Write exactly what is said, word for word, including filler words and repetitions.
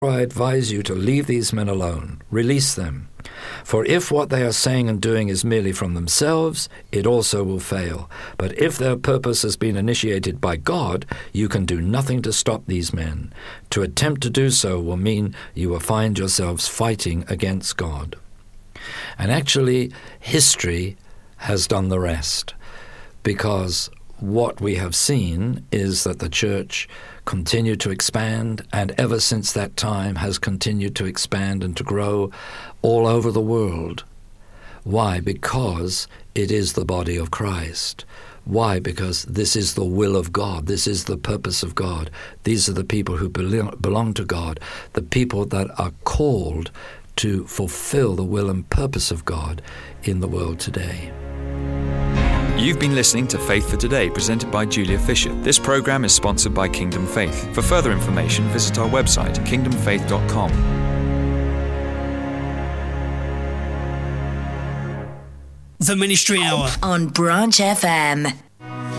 I advise you to leave these men alone. Release them. For if what they are saying and doing is merely from themselves, it also will fail. But if their purpose has been initiated by God, you can do nothing to stop these men. To attempt to do so will mean you will find yourselves fighting against God. And actually, history has done the rest, because what we have seen is that the church continued to expand, and ever since that time has continued to expand and to grow all over the world. Why? Because it is the body of Christ. Why? Because this is the will of God. This is the purpose of God. These are the people who belong to God, the people that are called to fulfill the will and purpose of God in the world today. You've been listening to Faith for Today, presented by Julia Fisher. This program is sponsored by Kingdom Faith. For further information, visit our website, kingdom faith dot com. The Ministry Hour on Branch F M.